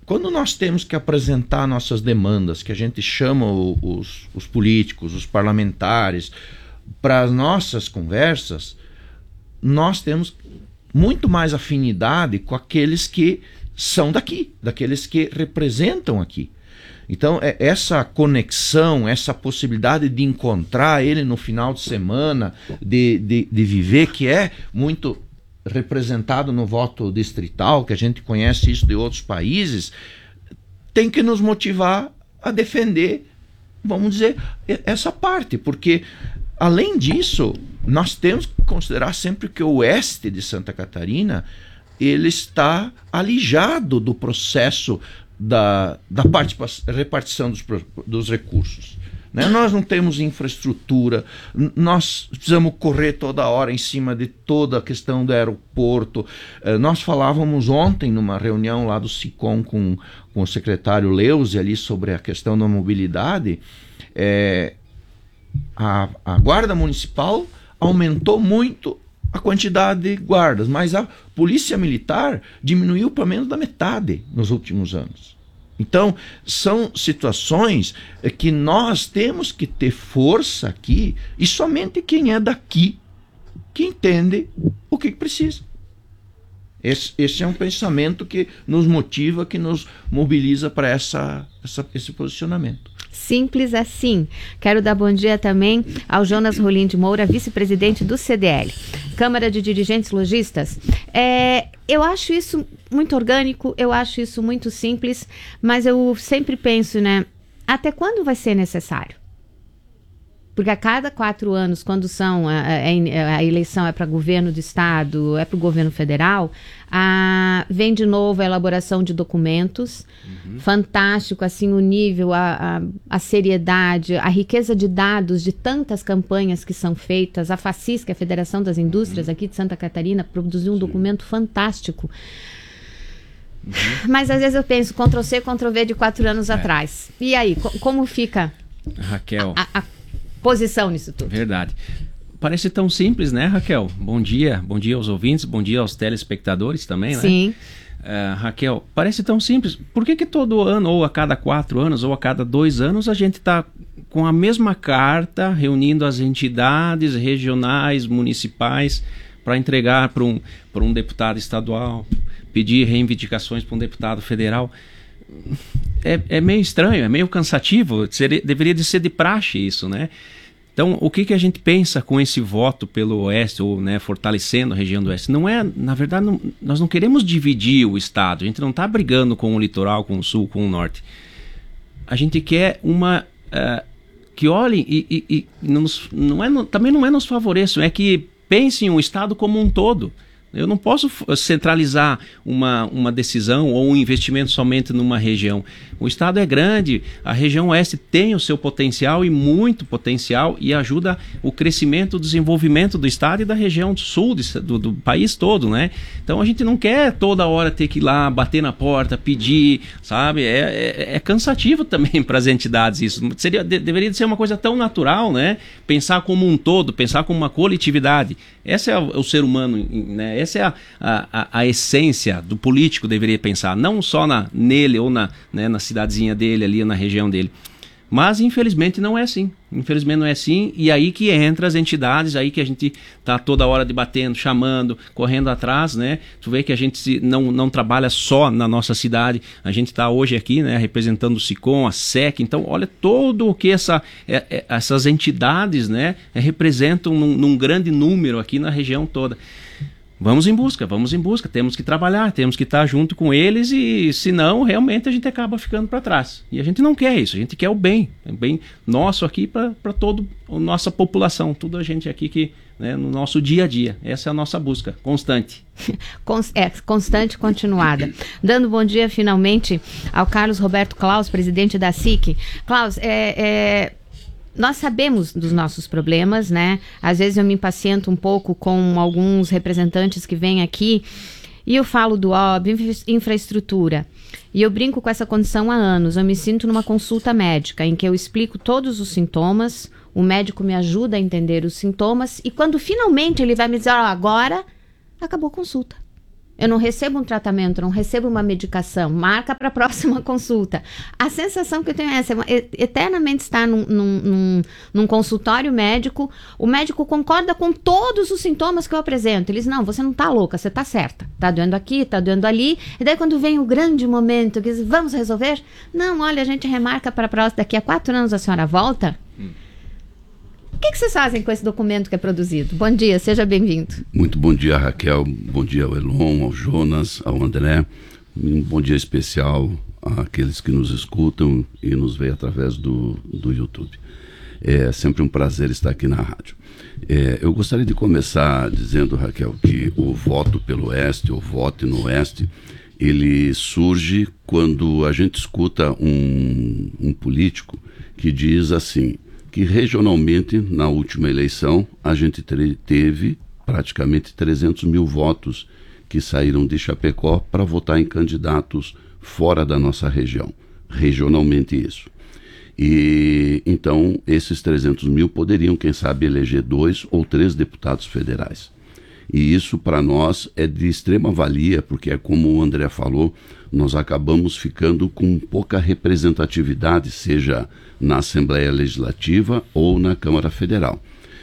quando nós temos que apresentar nossas demandas, que a gente chama os políticos, os parlamentares, para as nossas conversas, nós temos muito mais afinidade com aqueles que são daqui, daqueles que representam aqui. Então, essa conexão, essa possibilidade de encontrar ele no final de semana, de viver, que é muito representado no voto distrital, que a gente conhece isso de outros países, tem que nos motivar a defender, vamos dizer, essa parte, porque, além disso, nós temos que considerar sempre que o oeste de Santa Catarina ele está alijado do processo da repartição dos recursos. Né? Nós não temos infraestrutura, nós precisamos correr toda hora em cima de toda a questão do aeroporto. Nós falávamos ontem numa reunião lá do SICOM com o secretário Leuze ali sobre a questão da mobilidade. A Guarda Municipal aumentou muito a quantidade de guardas, mas a Polícia Militar diminuiu para menos da metade nos últimos anos. Então, são situações que nós temos que ter força aqui, e somente quem é daqui que entende o que precisa. Esse é um pensamento que nos motiva, que nos mobiliza para esse posicionamento. Simples assim. Quero dar bom dia também ao Jonas Rolim de Moura, vice-presidente do CDL, Câmara de Dirigentes Lojistas. Eu acho isso muito orgânico, eu acho isso muito simples, mas eu sempre penso, né? Até quando vai ser necessário? Porque a cada 4 anos, quando a eleição é para governo do estado, é para o governo federal, vem de novo a elaboração de documentos. Fantástico, assim, o nível, a seriedade, a riqueza de dados de tantas campanhas que são feitas. A FACIS, que é a Federação das Indústrias aqui de Santa Catarina, produziu um documento fantástico. Mas às vezes eu penso, Ctrl-C, Ctrl-V de 4 anos atrás. E aí, como fica, Raquel, a posição nisso tudo? Verdade. Parece tão simples, né, Raquel? Bom dia aos ouvintes, bom dia aos telespectadores também, né? Sim. Raquel, parece tão simples. Por que todo ano, ou a cada 4 anos, ou a cada 2 anos, a gente está com a mesma carta, reunindo as entidades regionais, municipais, para entregar para um deputado estadual, pedir reivindicações para um deputado federal? É meio estranho, é meio cansativo. Deveria de ser de praxe isso, né? Então, o que a gente pensa com esse voto pelo Oeste, ou, né, fortalecendo a região do Oeste? Na verdade, nós não queremos dividir o Estado. A gente não está brigando com o litoral, com o Sul, com o Norte. A gente quer que olhem e também não é nos favoreçam, é que pensem o Estado como um todo. Eu não posso centralizar uma decisão ou um investimento somente numa região. O estado é grande, a região oeste tem o seu potencial, e muito potencial, e ajuda o crescimento, o desenvolvimento do estado e da região sul do país todo, né? Então a gente não quer toda hora ter que ir lá, bater na porta, pedir, sabe? É cansativo também para as entidades isso. Deveria ser uma coisa tão natural, né? Pensar como um todo, pensar como uma coletividade. Esse é o ser humano, né? Essa é a essência do político, deveria pensar, não só nele ou na cidadezinha dele, ali na região dele. Mas, infelizmente, não é assim. Infelizmente não é assim, e aí que entra as entidades, aí que a gente está toda hora debatendo, chamando, correndo atrás, né? Tu vê que a gente não trabalha só na nossa cidade, a gente está hoje aqui, né, representando o SICOM, a SEC, então olha todo o que essas entidades, né, representam num grande número aqui na região toda. Vamos em busca, temos que trabalhar, temos que estar junto com eles, e senão realmente a gente acaba ficando para trás. E a gente não quer isso, a gente quer o bem nosso aqui para toda a nossa população, toda a gente aqui que, né, no nosso dia a dia. Essa é a nossa busca constante. Constante e continuada. Dando bom dia finalmente ao Carlos Roberto Klaus, presidente da SIC. Klaus, nós sabemos dos nossos problemas, né? Às vezes eu me impaciento um pouco com alguns representantes que vêm aqui e eu falo do óbvio, infraestrutura. E eu brinco com essa condição há anos. Eu me sinto numa consulta médica em que eu explico todos os sintomas, o médico me ajuda a entender os sintomas, e quando finalmente ele vai me dizer, agora acabou a consulta. Eu não recebo um tratamento, não recebo uma medicação, marca para a próxima consulta. A sensação que eu tenho é essa, eternamente estar num consultório médico, o médico concorda com todos os sintomas que eu apresento. Ele diz, não, você não está louca, você está certa. Está doendo aqui, está doendo ali. E daí quando vem o grande momento, que diz, vamos resolver? Não, olha, a gente remarca para a próxima, daqui a 4 anos a senhora volta. O que vocês fazem com esse documento que é produzido? Bom dia, seja bem-vindo. Muito bom dia, Raquel. Bom dia ao Elon, ao Jonas, ao André. Um bom dia especial àqueles que nos escutam e nos veem através do YouTube. É sempre um prazer estar aqui na rádio. Eu gostaria de começar dizendo, Raquel, que o voto pelo Oeste, o voto no Oeste, ele surge quando a gente escuta um político que diz assim, que regionalmente, na última eleição, a gente teve praticamente 300 mil votos que saíram de Chapecó para votar em candidatos fora da nossa região. Regionalmente isso. E então, esses 300 mil poderiam, quem sabe, eleger 2 ou 3 deputados federais. E isso, para nós, é de extrema valia, porque é como o André falou, nós acabamos ficando com pouca representatividade, seja na Assembleia Legislativa ou na Câmara Federal.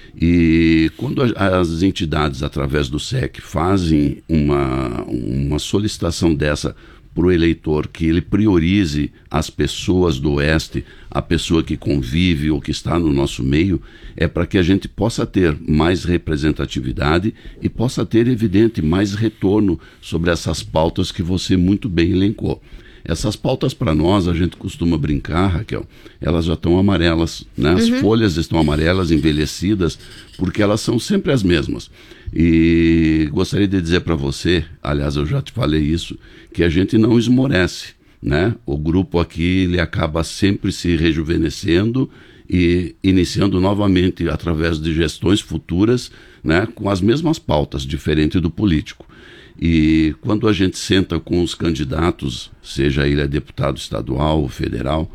E quando as entidades, através do SEC, fazem uma solicitação dessa para o eleitor, que ele priorize as pessoas do Oeste, a pessoa que convive ou que está no nosso meio, é para que a gente possa ter mais representatividade e possa ter, evidente, mais retorno sobre essas pautas que você muito bem elencou. Essas pautas para nós, a gente costuma brincar, Raquel, elas já estão amarelas, né? As folhas estão amarelas, envelhecidas, porque elas são sempre as mesmas. E gostaria de dizer para você, aliás, eu já te falei isso, que a gente não esmorece, né? O grupo aqui, ele acaba sempre se rejuvenescendo e iniciando novamente através de gestões futuras, né? Com as mesmas pautas, diferente do político. E quando a gente senta com os candidatos, seja ele deputado estadual ou federal,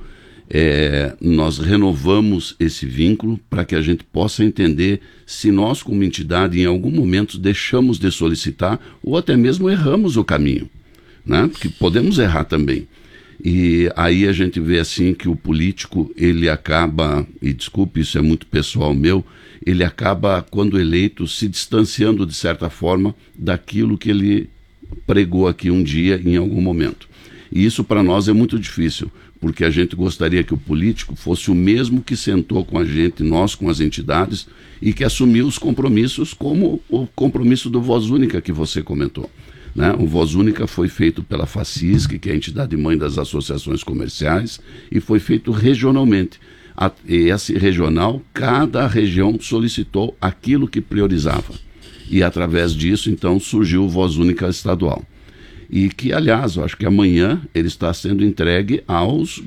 nós renovamos esse vínculo para que a gente possa entender se nós, como entidade, em algum momento deixamos de solicitar ou até mesmo erramos o caminho, né? Porque podemos errar também. E aí a gente vê assim que o político, ele acaba, e desculpe, isso é muito pessoal meu, ele acaba, quando eleito, se distanciando de certa forma daquilo que ele pregou aqui um dia, em algum momento. E isso para nós é muito difícil, porque a gente gostaria que o político fosse o mesmo que sentou com a gente, nós com as entidades, e que assumiu os compromissos, como o compromisso do Voz Única que você comentou. Né? O Voz Única foi feito pela FACISC, que é a entidade mãe das associações comerciais, e foi feito regionalmente. Esse regional, cada região solicitou aquilo que priorizava. E através disso, então, surgiu o Voz Única estadual. E que, aliás, eu acho que amanhã ele está sendo entregue aos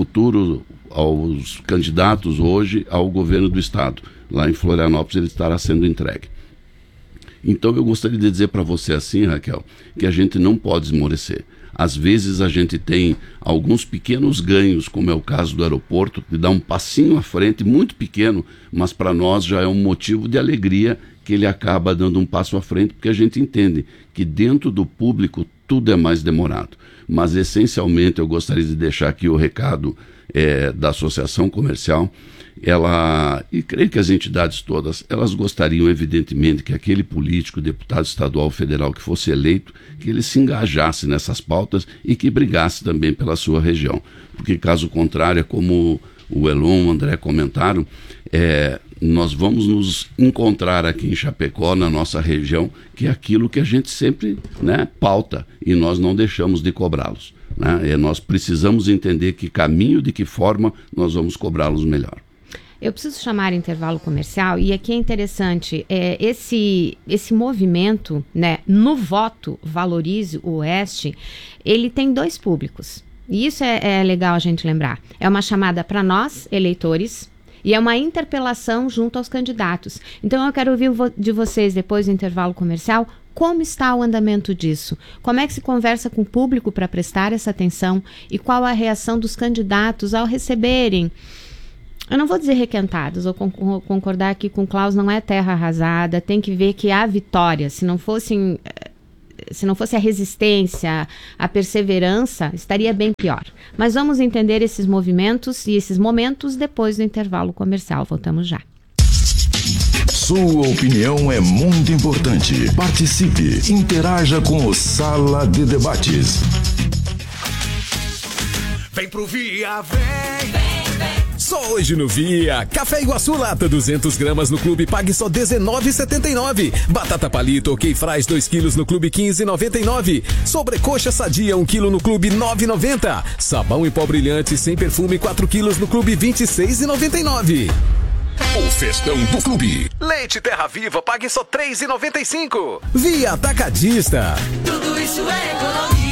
candidatos hoje ao governo do estado. Lá em Florianópolis ele estará sendo entregue. Então eu gostaria de dizer para você assim, Raquel, que a gente não pode esmorecer. Às vezes a gente tem alguns pequenos ganhos, como é o caso do aeroporto, de dar um passinho à frente, muito pequeno, mas para nós já é um motivo de alegria que ele acaba dando um passo à frente, porque a gente entende que dentro do público tudo é mais demorado. Mas essencialmente eu gostaria de deixar aqui o recado da Associação Comercial. E creio que as entidades todas, elas gostariam evidentemente que aquele político, deputado estadual, federal que fosse eleito, que ele se engajasse nessas pautas e que brigasse também pela sua região, porque caso contrário, como o Elon e o André comentaram, nós vamos nos encontrar aqui em Chapecó, na nossa região, que é aquilo que a gente sempre, né, pauta, e nós não deixamos de cobrá-los, né? Nós precisamos entender que caminho, de que forma nós vamos cobrá-los melhor. Eu preciso chamar intervalo comercial, e aqui é interessante, esse movimento, né, no voto Valorize o Oeste, ele tem 2 públicos, e isso é legal a gente lembrar. É uma chamada para nós, eleitores, e é uma interpelação junto aos candidatos. Então eu quero ouvir de vocês, depois do intervalo comercial, como está o andamento disso? Como é que se conversa com o público para prestar essa atenção? E qual a reação dos candidatos ao receberem, eu não vou dizer requentados, ou concordar aqui com o Klaus, não é terra arrasada, tem que ver que há vitória. Se não fossem se não fosse a resistência, a perseverança, estaria bem pior. Mas vamos entender esses movimentos e esses momentos depois do intervalo comercial. Voltamos já. Sua opinião é muito importante. Participe, interaja com o Sala de Debates. Vem pro Via, vem. Só hoje no Via. Café Iguaçu Lata, 200 gramas no clube, pague só R$19,79. Batata palito ok fries 2 quilos no clube, R$15,99. Sobrecoxa sadia 1 quilo no clube, R$9,90. Sabão em pó brilhante sem perfume 4 quilos no clube, R$26,99. O festão do clube. Leite Terra Viva, pague só R$3,95. Via Atacadista. Tudo isso é economia.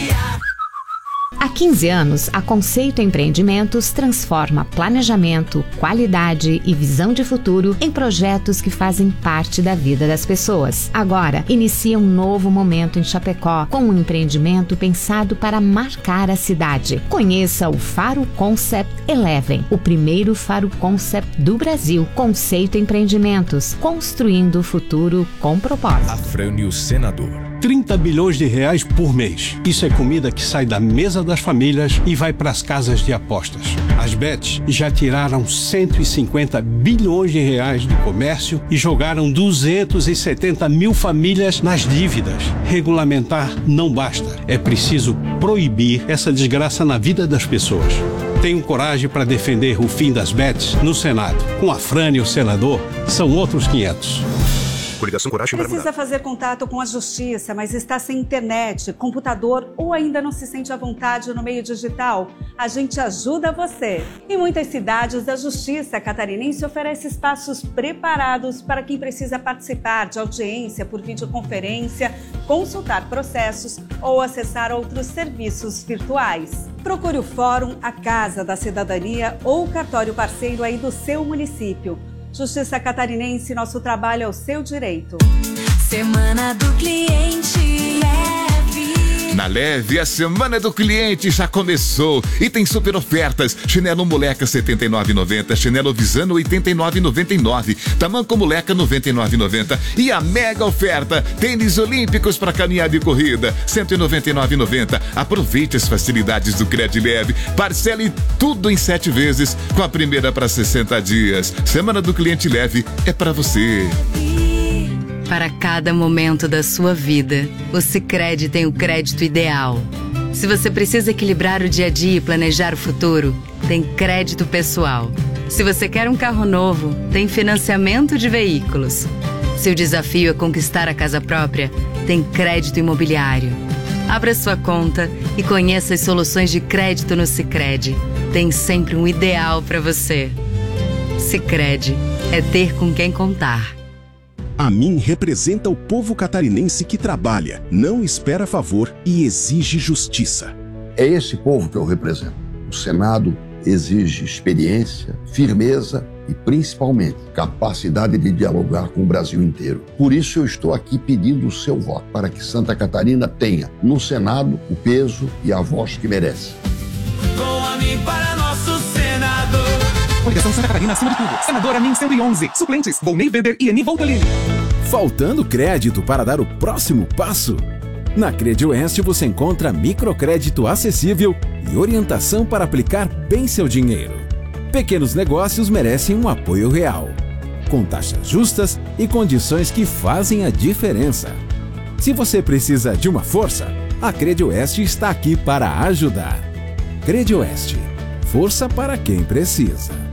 Há 15 anos, a Conceito Empreendimentos transforma planejamento, qualidade e visão de futuro em projetos que fazem parte da vida das pessoas. Agora, inicia um novo momento em Chapecó, com um empreendimento pensado para marcar a cidade. Conheça o Faro Concept Eleven, o primeiro Faro Concept do Brasil. Conceito Empreendimentos, construindo o futuro com propósito. Afrânio Senador. 30 bilhões de reais por mês. Isso é comida que sai da mesa das famílias e vai para as casas de apostas. As bets já tiraram 150 bilhões de reais do comércio e jogaram 270 mil famílias nas dívidas. Regulamentar não basta. É preciso proibir essa desgraça na vida das pessoas. Tenho coragem para defender o fim das bets no Senado. Com Afrânio Senador, são outros 500. Precisa fazer contato com a justiça, mas está sem internet, computador ou ainda não se sente à vontade no meio digital? A gente ajuda você. Em muitas cidades, a Justiça Catarinense oferece espaços preparados para quem precisa participar de audiência por videoconferência, consultar processos ou acessar outros serviços virtuais. Procure o Fórum, a Casa da Cidadania ou o cartório parceiro aí do seu município. Justiça Catarinense, nosso trabalho é o seu direito. Semana do Cliente Leve. Na Leve, a Semana do Cliente já começou e tem super ofertas. Chinelo Moleca R$ 79,90, chinelo Visano R$ 89,99, tamanco Moleca R$ 99,90 e a mega oferta, tênis olímpicos para caminhada e corrida R$ 199,90. Aproveite as facilidades do Credileve, parcele tudo em 7 vezes com a primeira para 60 dias. Semana do Cliente Leve é para você. Para cada momento da sua vida, o Sicredi tem o crédito ideal. Se você precisa equilibrar o dia a dia e planejar o futuro, tem crédito pessoal. Se você quer um carro novo, tem financiamento de veículos. Se o desafio é conquistar a casa própria, tem crédito imobiliário. Abra sua conta e conheça as soluções de crédito no Sicredi. Tem sempre um ideal para você. Sicredi é ter com quem contar. A mim representa o povo catarinense que trabalha, não espera favor e exige justiça. É esse povo que eu represento. O Senado exige experiência, firmeza e, principalmente, capacidade de dialogar com o Brasil inteiro. Por isso eu estou aqui pedindo o seu voto, para que Santa Catarina tenha, no Senado, o peso e a voz que merece. Com a mim para nosso senador. Coligação Santa Catarina acima de tudo. Senadora NIM 111. Suplentes, Volney Weber e Eni Voltolini. Faltando crédito para dar o próximo passo? Na CredOeste você encontra microcrédito acessível e orientação para aplicar bem seu dinheiro. Pequenos negócios merecem um apoio real, com taxas justas e condições que fazem a diferença. Se você precisa de uma força, a CredOeste está aqui para ajudar. CredOeste, força para quem precisa.